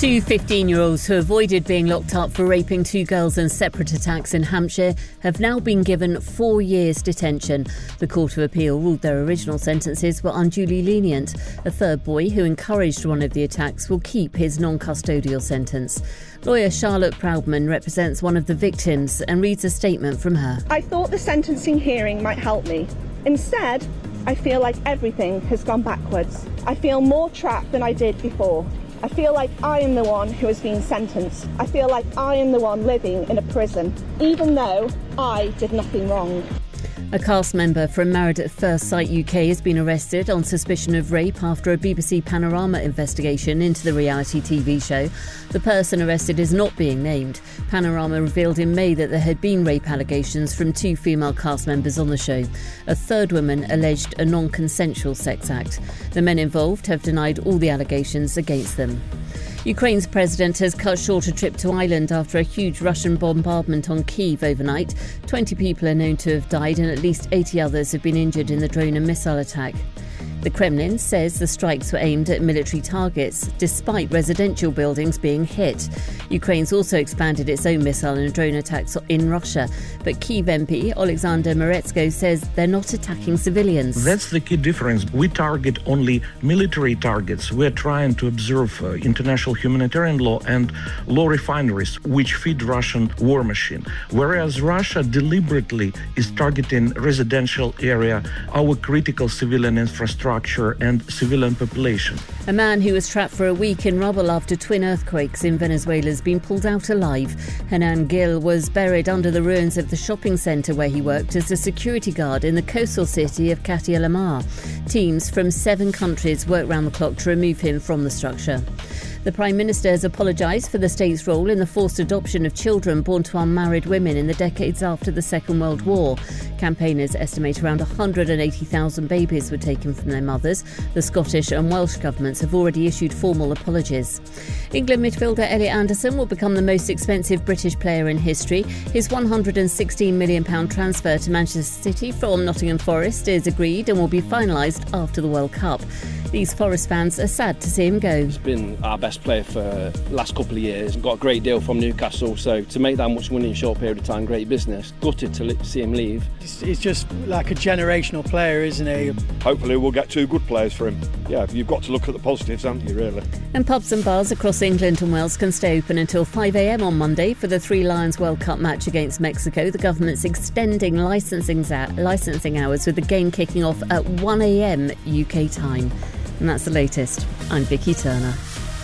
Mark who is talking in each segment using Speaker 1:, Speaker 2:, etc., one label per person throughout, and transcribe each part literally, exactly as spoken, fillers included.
Speaker 1: Two fifteen-year-olds who avoided being locked up for raping two girls in separate attacks in Hampshire have now been given four years detention. The Court of Appeal ruled their original sentences were unduly lenient. A third boy who encouraged one of the attacks will keep his non-custodial sentence. Lawyer Charlotte Proudman represents one of the victims and reads a statement from her.
Speaker 2: I thought the sentencing hearing might help me. Instead, I feel like everything has gone backwards. I feel more trapped than I did before. I feel like I am the one who has been sentenced. I feel like I am the one living in a prison, even though I did nothing wrong.
Speaker 1: A cast member from Married at First Sight U K has been arrested on suspicion of rape after a B B C Panorama investigation into the reality T V show. The person arrested is not being named. Panorama revealed in May that there had been rape allegations from two female cast members on the show. A third woman alleged a non-consensual sex act. The men involved have denied all the allegations against them. Ukraine's president has cut short a trip to Ireland after a huge Russian bombardment on Kyiv overnight. twenty people are known to have died and at least eighty others have been injured in the drone and missile attack. The Kremlin says the strikes were aimed at military targets, despite residential buildings being hit. Ukraine's also expanded its own missile and drone attacks in Russia. But Kyiv M P Alexander Meretsko says they're not attacking civilians.
Speaker 3: That's the key difference. We target only military targets. We're trying to observe uh, international humanitarian law and law refineries, which feed Russian war machine. Whereas Russia deliberately is targeting residential area, our critical civilian infrastructure and civilian population.
Speaker 1: A man who was trapped for a week in rubble after twin earthquakes in Venezuela has been pulled out alive. Hernan Gil was buried under the ruins of the shopping centre where he worked as a security guard in the coastal city of Katia La Mar. Teams from seven countries worked round the clock to remove him from the structure. The Prime Minister has apologised for the state's role in the forced adoption of children born to unmarried women in the decades after the Second World War. Campaigners estimate around one hundred eighty thousand babies were taken from their mothers. The Scottish and Welsh governments have already issued formal apologies. England midfielder Elliot Anderson will become the most expensive British player in history. His one hundred sixteen million pounds transfer to Manchester City from Nottingham Forest is agreed and will be finalised after the World Cup. These Forest fans are sad to see him go.
Speaker 4: He's been our best player for the last couple of years. Got a great deal from Newcastle, so to make that much money in a short period of time, great business. Gutted to see him leave.
Speaker 5: He's just like a generational player, isn't he?
Speaker 6: Hopefully we'll get two good players for him. Yeah, you've got to look at the positives, haven't you, really?
Speaker 1: And pubs and bars across England and Wales can stay open until five a m on Monday for the Three Lions World Cup match against Mexico. The government's extending licensing, licensing hours with the game kicking off at one a m U K time. And that's the latest. I'm Vicky Turner.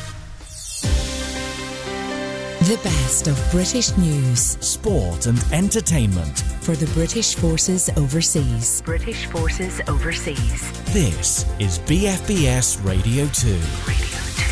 Speaker 7: The best of British news,
Speaker 8: sport and entertainment
Speaker 7: for the British Forces Overseas.
Speaker 9: British Forces Overseas.
Speaker 8: This is B F B S Radio two. Radio